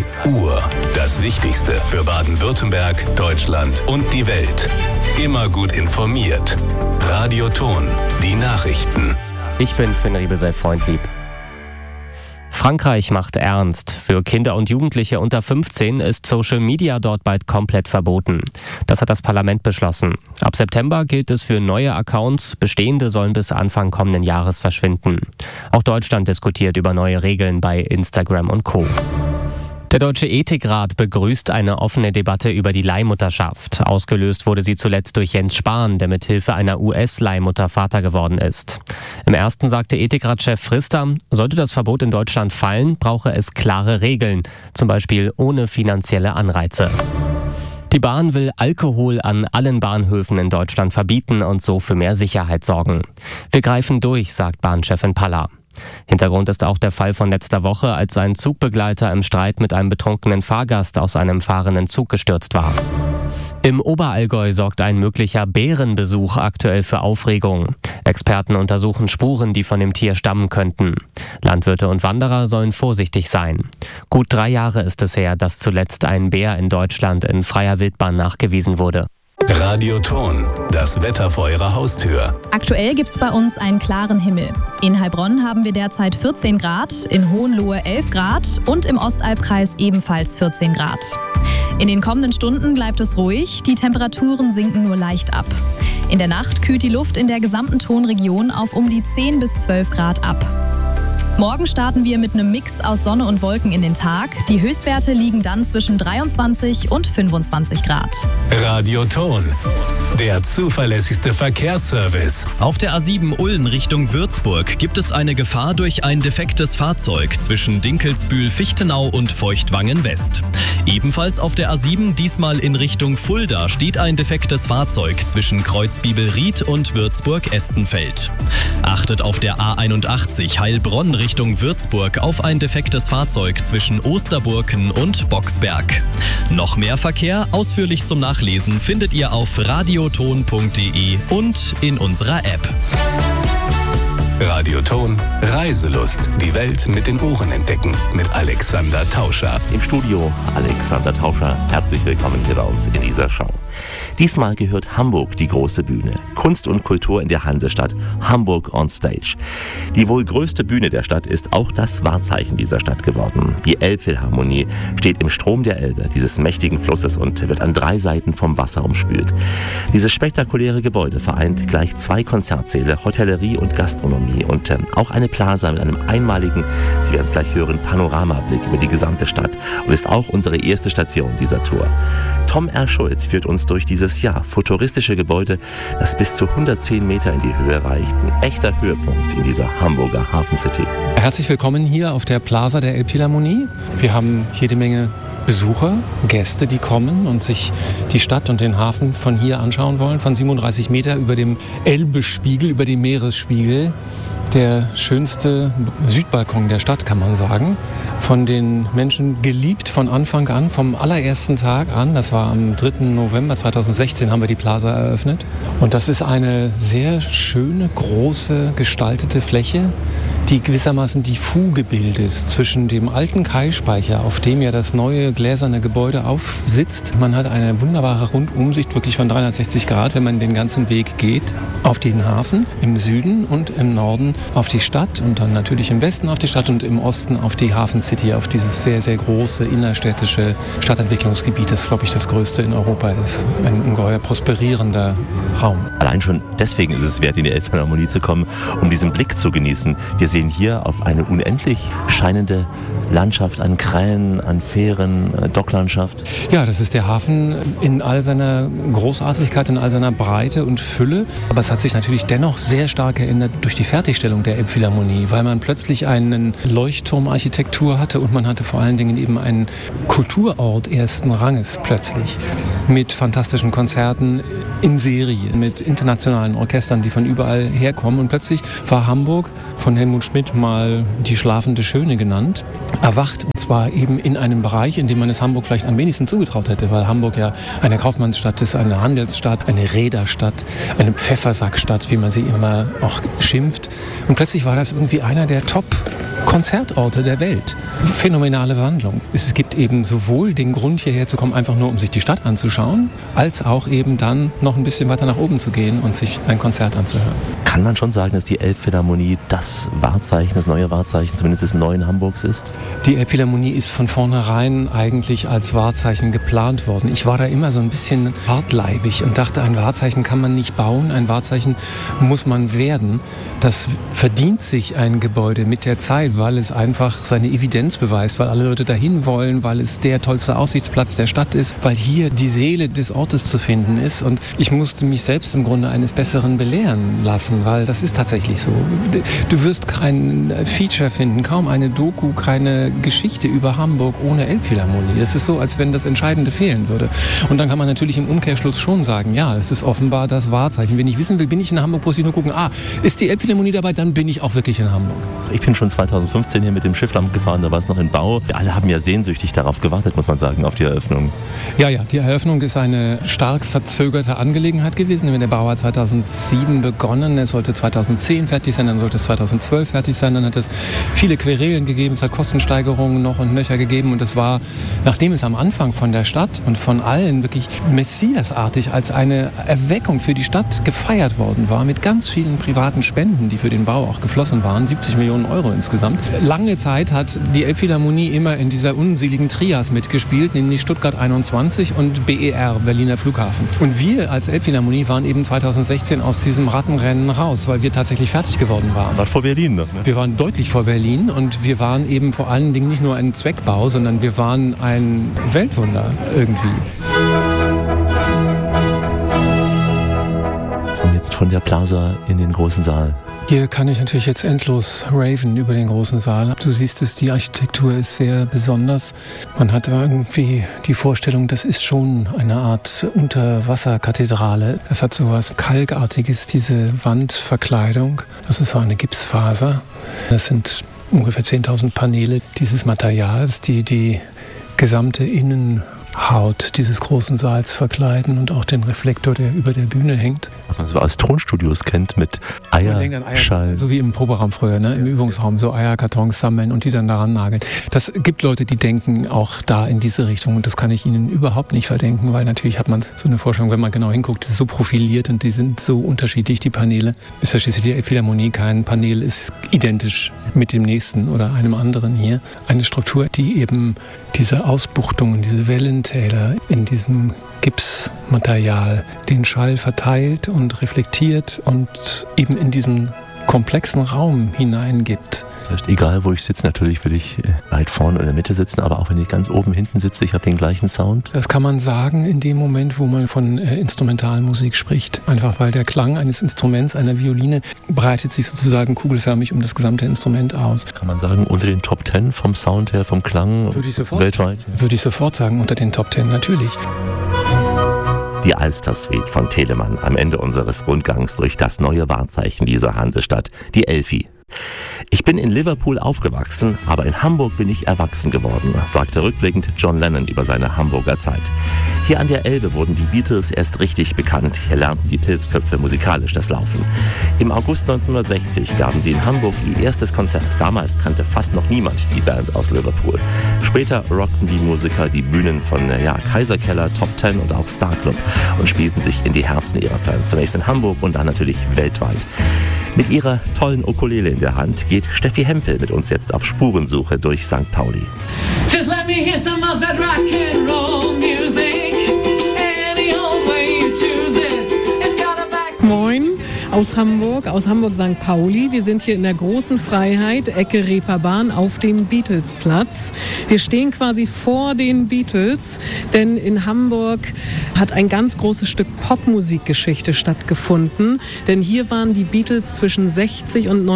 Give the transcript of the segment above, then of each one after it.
Die Uhr. Das Wichtigste für Baden-Württemberg, Deutschland und die Welt. Immer gut informiert. Radio Ton. Die Nachrichten. Ich bin Finn Riebesell-Freundlieb. Frankreich macht ernst. Für Kinder und Jugendliche unter 15 ist Social Media dort bald komplett verboten. Das hat das Parlament beschlossen. Ab September gilt es für neue Accounts. Bestehende sollen bis Anfang kommenden Jahres verschwinden. Auch Deutschland diskutiert über neue Regeln bei Instagram und Co. Der Deutsche Ethikrat begrüßt eine offene Debatte über die Leihmutterschaft. Ausgelöst wurde sie zuletzt durch Jens Spahn, der mit Hilfe einer US-Leihmutter Vater geworden ist. Im ersten sagte Ethikratschef Frister, sollte das Verbot in Deutschland fallen, brauche es klare Regeln, zum Beispiel ohne finanzielle Anreize. Die Bahn will Alkohol an allen Bahnhöfen in Deutschland verbieten und so für mehr Sicherheit sorgen. Wir greifen durch, sagt Bahnchefin Paller. Hintergrund ist auch der Fall von letzter Woche, als ein Zugbegleiter im Streit mit einem betrunkenen Fahrgast aus einem fahrenden Zug gestürzt war. Im Oberallgäu sorgt ein möglicher Bärenbesuch aktuell für Aufregung. Experten untersuchen Spuren, die von dem Tier stammen könnten. Landwirte und Wanderer sollen vorsichtig sein. Gut 3 Jahre ist es her, dass zuletzt ein Bär in Deutschland in freier Wildbahn nachgewiesen wurde. Radio Ton. Das Wetter vor Ihrer Haustür. Aktuell gibt es bei uns einen klaren Himmel. In Heilbronn haben wir derzeit 14 Grad, in Hohenlohe 11 Grad und im Ostalbkreis ebenfalls 14 Grad. In den kommenden Stunden bleibt es ruhig, die Temperaturen sinken nur leicht ab. In der Nacht kühlt die Luft in der gesamten Tonregion auf um die 10 bis 12 Grad ab. Morgen starten wir mit einem Mix aus Sonne und Wolken in den Tag. Die Höchstwerte liegen dann zwischen 23 und 25 Grad. Radio Ton. Der zuverlässigste Verkehrsservice. Auf der A7 Ulm Richtung Würzburg gibt es eine Gefahr durch ein defektes Fahrzeug zwischen Dinkelsbühl-Fichtenau und Feuchtwangen West. Ebenfalls auf der A7, diesmal in Richtung Fulda, steht ein defektes Fahrzeug zwischen Kreuzbibelried und Würzburg-Estenfeld. Achtet auf der A81 Heilbronn Richtung Würzburg auf ein defektes Fahrzeug zwischen Osterburken und Boxberg. Noch mehr Verkehr, ausführlich zum Nachlesen, findet ihr auf radioton.de und in unserer App. Radio Ton. Reiselust. Die Welt mit den Ohren entdecken. Mit Alexander Tauscher. Im Studio Alexander Tauscher. Herzlich willkommen hier bei uns in dieser Show. Diesmal gehört Hamburg die große Bühne. Kunst und Kultur in der Hansestadt. Hamburg on Stage. Die wohl größte Bühne der Stadt ist auch das Wahrzeichen dieser Stadt geworden. Die Elbphilharmonie steht im Strom der Elbe, dieses mächtigen Flusses, und wird an 3 Seiten vom Wasser umspült. Dieses spektakuläre Gebäude vereint gleich 2 Konzertsäle, Hotellerie und Gastronomie und auch eine Plaza mit einem einmaligen, Sie werden es gleich hören, Panoramablick über die gesamte Stadt und ist auch unsere erste Station dieser Tour. Tom R. Schulz führt uns durch dieses futuristische Gebäude, das bis zu 110 Meter in die Höhe reicht. Ein echter Höhepunkt in dieser Hamburger Hafencity. Herzlich willkommen hier auf der Plaza der Elbphilharmonie. Wir haben jede Menge Besucher, Gäste, die kommen und sich die Stadt und den Hafen von hier anschauen wollen. Von 37 Meter über dem Elbespiegel, über dem Meeresspiegel. Der schönste Südbalkon der Stadt, kann man sagen. Von den Menschen geliebt von Anfang an, vom allerersten Tag an. Das war am 3. November 2016 haben wir die Plaza eröffnet. Und das ist eine sehr schöne, große, gestaltete Fläche, die gewissermaßen die Fuge bildet zwischen dem alten Kaispeicher, auf dem ja das neue gläserne Gebäude aufsitzt. Man hat eine wunderbare Rundumsicht, wirklich von 360 Grad, wenn man den ganzen Weg geht, auf den Hafen im Süden und im Norden auf die Stadt und dann natürlich im Westen auf die Stadt und im Osten auf die Hafencity, auf dieses sehr, sehr große innerstädtische Stadtentwicklungsgebiet, das, glaube ich, das größte in Europa ist. Ein ungeheuer prosperierender Raum. Allein schon deswegen ist es wert, in die Elbphilharmonie zu kommen, um diesen Blick zu genießen. Wir sehen hier auf eine unendlich scheinende Landschaft an Krähen, an Fähren, Docklandschaft. Ja, das ist der Hafen in all seiner Großartigkeit, in all seiner Breite und Fülle. Aber es hat sich natürlich dennoch sehr stark geändert durch die Fertigstellung der Elbphilharmonie, weil man plötzlich einen Leuchtturmarchitektur hatte und man hatte vor allen Dingen eben einen Kulturort ersten Ranges plötzlich mit fantastischen Konzerten in Serie, mit internationalen Orchestern, die von überall herkommen. Und plötzlich war Hamburg von Helmut Schmidt mal die schlafende Schöne genannt, erwacht, und zwar eben in einem Bereich, in dem man es Hamburg vielleicht am wenigsten zugetraut hätte, weil Hamburg ja eine Kaufmannsstadt ist, eine Handelsstadt, eine Reederstadt, eine Pfeffersackstadt, wie man sie immer auch schimpft. Und plötzlich war das irgendwie einer der Konzertorte der Welt. Phänomenale Wandlung. Es gibt eben sowohl den Grund, hierher zu kommen, einfach nur um sich die Stadt anzuschauen, als auch eben dann noch ein bisschen weiter nach oben zu gehen und sich ein Konzert anzuhören. Kann man schon sagen, dass die Elbphilharmonie das Wahrzeichen, das neue Wahrzeichen, zumindest des neuen Hamburgs ist? Die Elbphilharmonie ist von vornherein eigentlich als Wahrzeichen geplant worden. Ich war da immer so ein bisschen hartleibig und dachte, ein Wahrzeichen kann man nicht bauen, ein Wahrzeichen muss man werden. Das verdient sich ein Gebäude mit der Zeit, weil es einfach seine Evidenz beweist, weil alle Leute dahin wollen, weil es der tollste Aussichtsplatz der Stadt ist, weil hier die Seele des Ortes zu finden ist. Und ich musste mich selbst im Grunde eines Besseren belehren lassen, weil das ist tatsächlich so. Du wirst kein Feature finden, kaum eine Doku, keine Geschichte über Hamburg ohne Elbphilharmonie. Das ist so, als wenn das Entscheidende fehlen würde. Und dann kann man natürlich im Umkehrschluss schon sagen, ja, es ist offenbar das Wahrzeichen. Wenn ich wissen will, bin ich in Hamburg, muss ich nur gucken, ist die Elbphilharmonie dabei, dann bin ich auch wirklich in Hamburg. Ich bin schon 2015 hier mit dem Schiff lang gefahren, da war es noch in Bau. Alle haben ja sehnsüchtig darauf gewartet, muss man sagen, auf die Eröffnung. Ja, die Eröffnung ist eine stark verzögerte Angelegenheit gewesen. Der Bau hat 2007 begonnen, es sollte 2010 fertig sein, dann sollte es 2012 fertig sein, dann hat es viele Querelen gegeben, es hat Kostensteigerungen noch und nöcher gegeben und es war, nachdem es am Anfang von der Stadt und von allen wirklich messiasartig als eine Erweckung für die Stadt gefeiert worden war, mit ganz vielen privaten Spenden, die für den Bau auch geflossen waren, 70 Millionen Euro insgesamt. Lange Zeit hat die Elbphilharmonie immer in dieser unseligen Trias mitgespielt, nämlich Stuttgart 21 und BER, Berliner Flughafen. Und wir als Elbphilharmonie waren eben 2016 aus diesem Rattenrennen raus, weil wir tatsächlich fertig geworden waren. War vor Berlin noch, ne? Wir waren deutlich vor Berlin und wir waren eben vor allen Dingen nicht nur ein Zweckbau, sondern wir waren ein Weltwunder irgendwie. Und jetzt von der Plaza in den großen Saal. Hier kann ich natürlich jetzt endlos raven über den großen Saal. Du siehst es, die Architektur ist sehr besonders. Man hat irgendwie die Vorstellung, das ist schon eine Art Unterwasserkathedrale. Es hat so was Kalkartiges, diese Wandverkleidung. Das ist so eine Gipsfaser. Das sind ungefähr 10.000 Paneele dieses Materials, die die gesamte Innenhaut dieses großen Saals verkleiden und auch den Reflektor, der über der Bühne hängt. Was man so aus Tonstudios kennt mit Eierschall. So wie im Proberaum früher, ne? Im Übungsraum so Eierkartons sammeln und die dann daran nageln. Das gibt Leute, die denken auch da in diese Richtung und das kann ich ihnen überhaupt nicht verdenken, weil natürlich hat man so eine Vorstellung, wenn man genau hinguckt, das ist so profiliert und die sind so unterschiedlich, die Paneele. Ist ja schließlich die Elbphilharmonie, kein Panel ist identisch mit dem nächsten oder einem anderen hier. Eine Struktur, die eben diese Ausbuchtungen, diese Wellentäler in diesem Gipsmaterial den Schall verteilt und reflektiert und eben in diesen komplexen Raum hineingibt. Das heißt, egal wo ich sitze, natürlich will ich weit vorne oder in der Mitte sitzen, aber auch wenn ich ganz oben hinten sitze, ich habe den gleichen Sound. Das kann man sagen in dem Moment, wo man von Instrumentalmusik spricht. Einfach weil der Klang eines Instruments, einer Violine, breitet sich sozusagen kugelförmig um das gesamte Instrument aus. Kann man sagen, unter den Top 10 vom Sound her, vom Klang weltweit? Würde ich sofort sagen, unter den Top 10 natürlich. Die Alster-Suite von Telemann am Ende unseres Rundgangs durch das neue Wahrzeichen dieser Hansestadt, die Elfi. Ich bin in Liverpool aufgewachsen, aber in Hamburg bin ich erwachsen geworden, sagte rückblickend John Lennon über seine Hamburger Zeit. Hier an der Elbe wurden die Beatles erst richtig bekannt. Hier lernten die Pilzköpfe musikalisch das Laufen. Im August 1960 gaben sie in Hamburg ihr erstes Konzert. Damals kannte fast noch niemand die Band aus Liverpool. Später rockten die Musiker die Bühnen von Kaiserkeller, Top 10 und auch Star Club und spielten sich in die Herzen ihrer Fans. Zunächst in Hamburg und dann natürlich weltweit. Mit ihrer tollen Ukulele in der Hand geht Steffi Hempel mit uns jetzt auf Spurensuche durch St. Pauli. Just let me hear some of that rock and roll music. Any old way you choose it. It's got a back. Moin aus Hamburg St. Pauli. Wir sind hier in der großen Freiheit, Ecke Reeperbahn auf dem Beatlesplatz. Wir stehen quasi vor den Beatles, denn in Hamburg hat ein ganz großes Stück Popmusikgeschichte stattgefunden. Denn hier waren die Beatles zwischen 60 und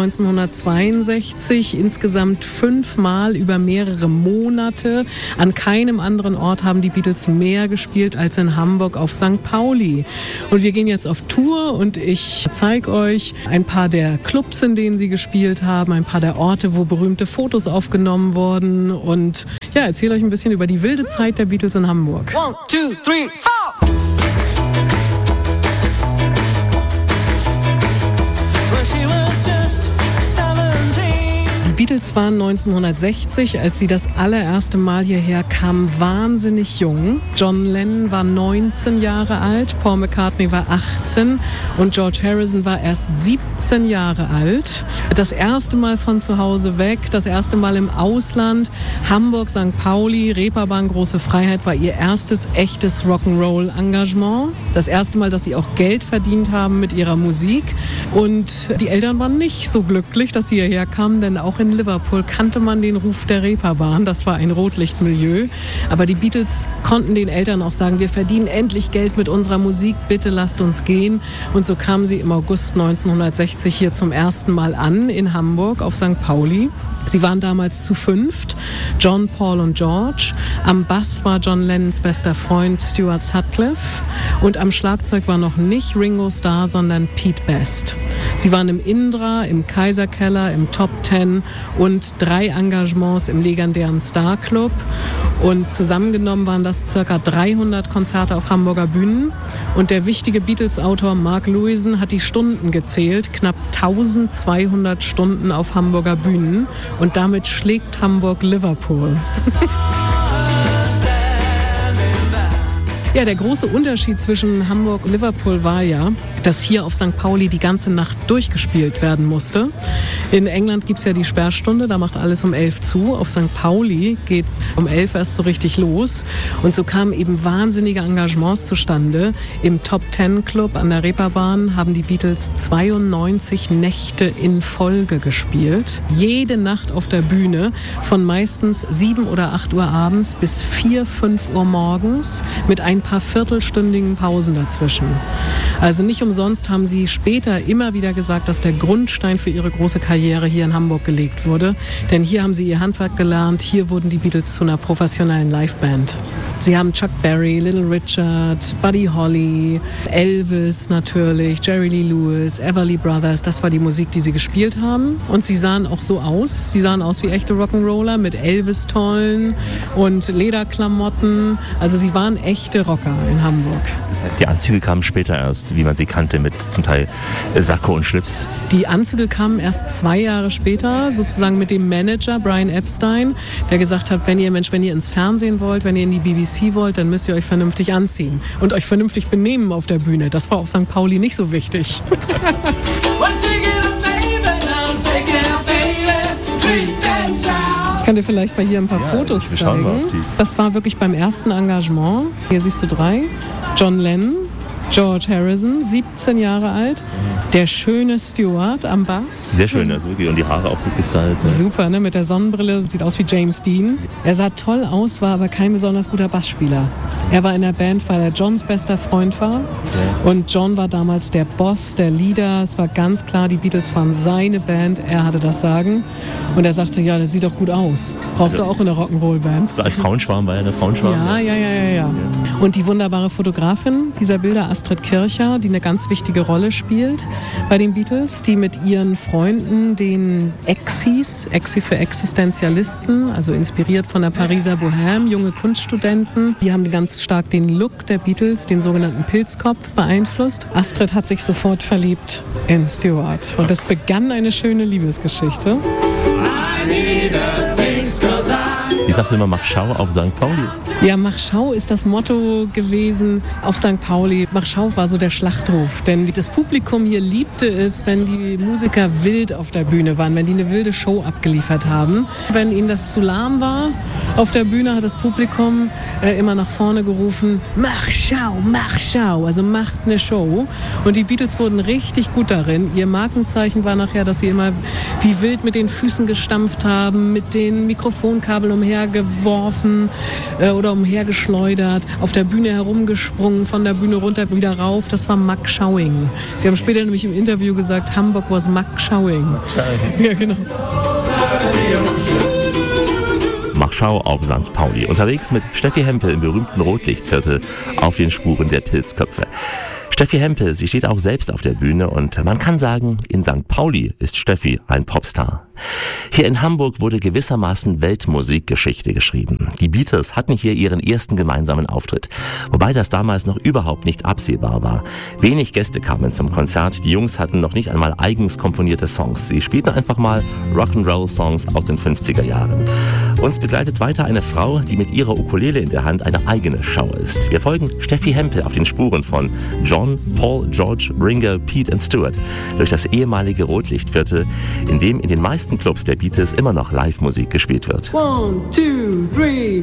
1962 insgesamt 5-mal über mehrere Monate. An keinem anderen Ort haben die Beatles mehr gespielt als in Hamburg auf St. Pauli. Und wir gehen jetzt auf Tour und ich zeige euch ein paar der Clubs, in denen sie gespielt haben, ein paar der Orte, wo berühmte Fotos aufgenommen wurden und ja, erzähle euch ein bisschen über die wilde Zeit der Beatles in Hamburg. 1, 2, 3, 4! Die Beatles waren 1960, als sie das allererste Mal hierher kamen, wahnsinnig jung. John Lennon war 19 Jahre alt, Paul McCartney war 18 und George Harrison war erst 17 Jahre alt. Das erste Mal von zu Hause weg, das erste Mal im Ausland. Hamburg, St. Pauli, Reeperbahn, Große Freiheit war ihr erstes echtes Rock'n'Roll-Engagement. Das erste Mal, dass sie auch Geld verdient haben mit ihrer Musik. Und die Eltern waren nicht so glücklich, dass sie hierher kamen, denn auch in Liverpool kannte man den Ruf der Reeperbahn. Das war ein Rotlichtmilieu. Aber die Beatles konnten den Eltern auch sagen, wir verdienen endlich Geld mit unserer Musik, bitte lasst uns gehen. Und so kamen sie im August 1960 hier zum ersten Mal an in Hamburg auf St. Pauli. Sie waren damals zu 5, John, Paul und George. Am Bass war John Lennons bester Freund Stuart Sutcliffe und am Schlagzeug war noch nicht Ringo Starr, sondern Pete Best. Sie waren im Indra, im Kaiserkeller, im Top 10 und 3 Engagements im legendären Star Club. Und zusammengenommen waren das ca. 300 Konzerte auf Hamburger Bühnen. Und der wichtige Beatles-Autor Mark Lewison hat die Stunden gezählt, knapp 1200 Stunden auf Hamburger Bühnen. Und damit schlägt Hamburg Liverpool. Ja, der große Unterschied zwischen Hamburg und Liverpool war ja, dass hier auf St. Pauli die ganze Nacht durchgespielt werden musste. In England gibt es ja die Sperrstunde, da macht alles um 11 zu. Auf St. Pauli geht es um 11 erst so richtig los. Und so kamen eben wahnsinnige Engagements zustande. Im Top 10 Club an der Reeperbahn haben die Beatles 92 Nächte in Folge gespielt. Jede Nacht auf der Bühne von meistens 7 oder 8 Uhr abends bis 4, 5 Uhr morgens mit ein paar viertelstündigen Pausen dazwischen. Also nicht umsonst haben sie später immer wieder gesagt, dass der Grundstein für ihre große Karriere hier in Hamburg gelegt wurde. Denn hier haben sie ihr Handwerk gelernt, hier wurden die Beatles zu einer professionellen Liveband. Sie haben Chuck Berry, Little Richard, Buddy Holly, Elvis natürlich, Jerry Lee Lewis, Everly Brothers, das war die Musik, die sie gespielt haben. Und sie sahen auch so aus. Sie sahen aus wie echte Rock'n'Roller mit Elvis-Tollen und Lederklamotten. Also sie waren echte Rocker in Hamburg. Das heißt, die Anzüge kamen später erst, wie man sie kannte, mit zum Teil Sakko und Schlips. Die Anzüge kamen erst 2 Jahre später, sozusagen mit dem Manager Brian Epstein, der gesagt hat, wenn ihr ins Fernsehen wollt, wenn ihr in die BBC wollt, dann müsst ihr euch vernünftig anziehen und euch vernünftig benehmen auf der Bühne. Das war auf St. Pauli nicht so wichtig. Ich kann dir vielleicht mal hier ein paar Fotos zeigen. Das war wirklich beim ersten Engagement. Hier siehst du 3. John Lennon, George Harrison, 17 Jahre alt. Der schöne Stuart am Bass. Sehr schön, also wirklich. Und die Haare auch gut gestylt. Ne? Super, ne? Mit der Sonnenbrille. Sieht aus wie James Dean. Er sah toll aus, war aber kein besonders guter Bassspieler. Er war in der Band, weil er Johns bester Freund war. Okay. Und John war damals der Boss, der Leader. Es war ganz klar, die Beatles waren seine Band. Er hatte das Sagen. Und er sagte, ja, das sieht doch gut aus. Brauchst du auch in der Rock'n'Roll-Band. So als Frauenschwarm war er eine Frauenschwarm. Ja. Und die wunderbare Fotografin dieser Bilder, Astrid Kircher, die eine ganz wichtige Rolle spielt bei den Beatles, die mit ihren Freunden, den Exis, Exi für Existenzialisten, also inspiriert von der Pariser Bohème, junge Kunststudenten, die haben ganz stark den Look der Beatles, den sogenannten Pilzkopf, beeinflusst. Astrid hat sich sofort verliebt in Stuart und es begann eine schöne Liebesgeschichte. Wie sagst du immer, mach Schau auf St. Pauli? Ja, mach Schau ist das Motto gewesen auf St. Pauli. Mach Schau war so der Schlachtruf, denn das Publikum hier liebte es, wenn die Musiker wild auf der Bühne waren, wenn die eine wilde Show abgeliefert haben. Wenn ihnen das zu lahm war auf der Bühne, hat das Publikum immer nach vorne gerufen, mach Schau, also macht eine Show. Und die Beatles wurden richtig gut darin. Ihr Markenzeichen war nachher, dass sie immer wie wild mit den Füßen gestampft haben, mit den Mikrofonkabeln umhergeworfen oder umhergeschleudert, auf der Bühne herumgesprungen, von der Bühne runter, wieder rauf. Das war Mack Schauing. Sie haben später nämlich im Interview gesagt, Hamburg was Mack Schauing. Ja, genau. Mach Schau auf St. Pauli. Unterwegs mit Steffi Hempel im berühmten Rotlichtviertel auf den Spuren der Pilzköpfe. Steffi Hempel, sie steht auch selbst auf der Bühne und man kann sagen, in St. Pauli ist Steffi ein Popstar. Hier in Hamburg wurde gewissermaßen Weltmusikgeschichte geschrieben. Die Beatles hatten hier ihren ersten gemeinsamen Auftritt, wobei das damals noch überhaupt nicht absehbar war. Wenig Gäste kamen zum Konzert, die Jungs hatten noch nicht einmal eigens komponierte Songs. Sie spielten einfach mal Rock'n'Roll-Songs aus den 50er Jahren. Uns begleitet weiter eine Frau, die mit ihrer Ukulele in der Hand eine eigene Show ist. Wir folgen Steffi Hempel auf den Spuren von John, Paul, George, Ringo, Pete und Stuart durch das ehemalige Rotlichtviertel, in dem in den meisten Clubs der Beatles immer noch Live-Musik gespielt wird. 1, 2, 3